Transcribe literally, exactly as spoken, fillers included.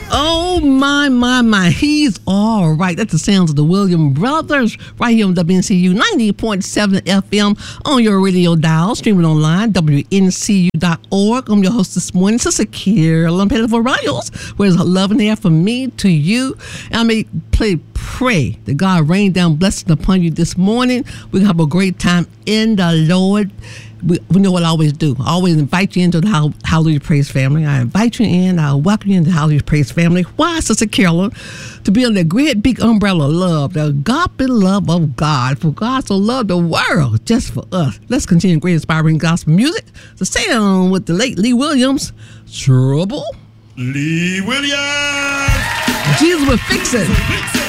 Oh, my, my, my. He's all right. That's the sounds of the Williams Brothers right here on W N C U ninety point seven F M on your radio dial, streaming online, W N C U dot org. I'm your host this morning, Sister Carolyn Pettiford Royals, where there's love in there from me to you. And I may play, pray that God rain down blessings upon you this morning. We're going to have a great time in the Lord. We, we know what I always do. I always invite you into the Hallelujah Praise family. I invite you in. I welcome you into the Hallelujah Praise family. Why, Sister Carolyn? To be under the great big umbrella of love, the agape love of God. For God so loved the world just for us. Let's continue great inspiring gospel music. The sound with the late Lee Williams. Trouble. Lee Williams. Jesus will fix it.